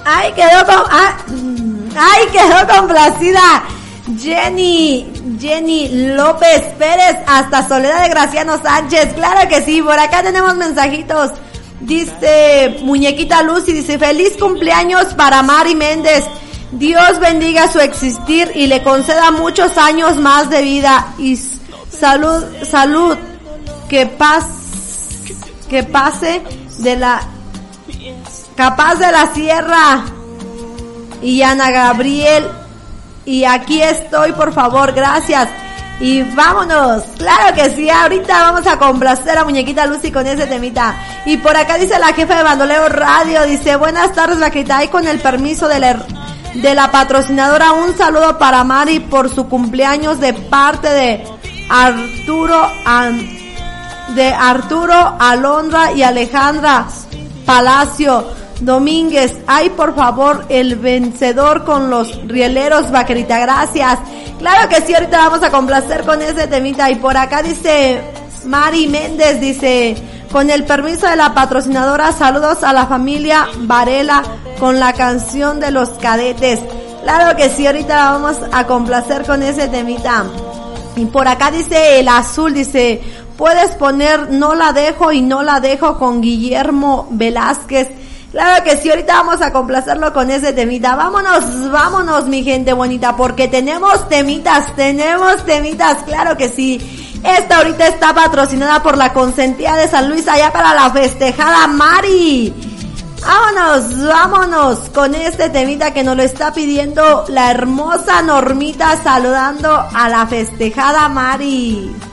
Ay, quedó complacida. Jenny López Pérez hasta Soledad de Graciano Sánchez. Claro que sí, por acá tenemos mensajitos. Dice Muñequita Lucy, dice feliz cumpleaños para Mari Méndez. Dios bendiga su existir y le conceda muchos años más de vida y salud, que pase de la capaz de la sierra. Y Ana Gabriel, y aquí estoy, por favor, gracias. Y vámonos, claro que sí, ahorita vamos a complacer a Muñequita Lucy con ese temita. Y por acá dice la jefa de Bandoleo Radio, dice buenas tardes Vaquerita, y con el permiso de la patrocinadora, un saludo para Mari por su cumpleaños de parte de Arturo, Alondra y Alejandra Palacio Domínguez. Ay, por favor, el vencedor con los rieleros, Vaquerita, gracias. Claro que sí, ahorita vamos a complacer con ese temita. Y por acá dice Mari Méndez, dice con el permiso de la patrocinadora, saludos a la familia Varela con la canción de los cadetes. Claro que sí, ahorita vamos a complacer con ese temita. Y por acá dice el azul, dice puedes poner No la dejo y No la dejo con Guillermo Velázquez. Claro que sí, ahorita vamos a complacerlo con ese temita. Vámonos mi gente bonita, porque tenemos temitas, claro que sí. Esta ahorita está patrocinada por la Consentida de San Luis, allá para la festejada Mari. Vámonos con este temita que nos lo está pidiendo la hermosa Normita, saludando a la festejada Mari.